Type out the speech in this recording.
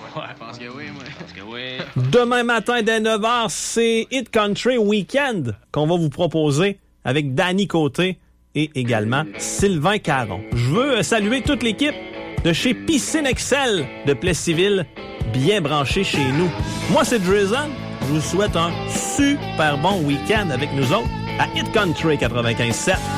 Ouais, je pense que oui, moi. Je pense que oui. Demain matin, dès 9h, c'est Hit Country Weekend qu'on va vous proposer avec Danny Côté et également Sylvain Caron. Je veux saluer toute l'équipe de chez Piscine Excel de Plessisville, bien branchée chez nous. Moi, c'est Drizon. Je vous souhaite un super bon week-end avec nous autres à Hit Country 95.7.